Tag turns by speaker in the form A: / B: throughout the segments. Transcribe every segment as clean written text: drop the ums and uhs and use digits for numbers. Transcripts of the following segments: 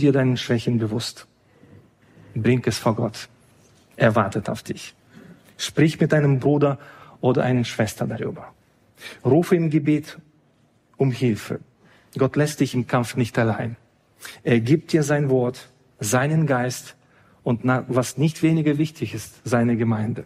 A: dir deinen Schwächen bewusst. Bring es vor Gott. Er wartet auf dich. Sprich mit deinem Bruder oder einer Schwester darüber. Rufe im Gebet um Hilfe. Gott lässt dich im Kampf nicht allein. Er gibt dir sein Wort, seinen Geist und, was nicht weniger wichtig ist, seine Gemeinde.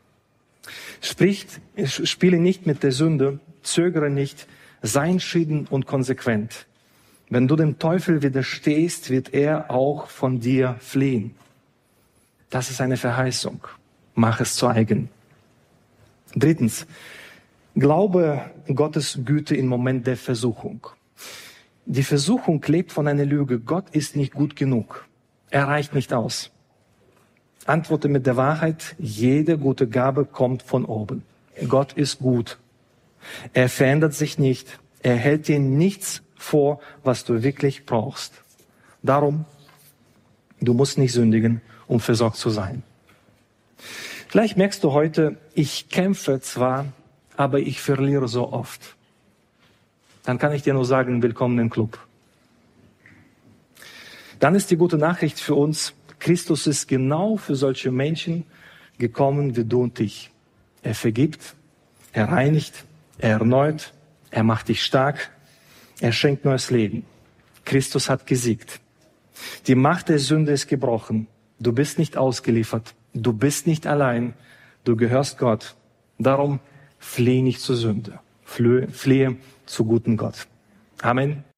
A: Spiele nicht mit der Sünde, zögere nicht, sei entschieden und konsequent. Wenn du dem Teufel widerstehst, wird er auch von dir fliehen. Das ist eine Verheißung. Mach es zu eigen. Drittens, glaube Gottes Güte im Moment der Versuchung. Die Versuchung lebt von einer Lüge. Gott ist nicht gut genug. Er reicht nicht aus. Antworte mit der Wahrheit. Jede gute Gabe kommt von oben. Gott ist gut. Er verändert sich nicht. Er hält dir nichts vor, was du wirklich brauchst. Darum, du musst nicht sündigen, um versorgt zu sein. Vielleicht merkst du heute, ich kämpfe zwar, aber ich verliere so oft. Dann kann ich dir nur sagen, willkommen im Club. Dann ist die gute Nachricht für uns, Christus ist genau für solche Menschen gekommen wie du und ich. Er vergibt, er reinigt, er erneuert, er macht dich stark, er schenkt neues Leben. Christus hat gesiegt. Die Macht der Sünde ist gebrochen. Du bist nicht ausgeliefert. Du bist nicht allein. Du gehörst Gott. Darum fliehe nicht zur Sünde. Fliehe zu guten Gott. Amen.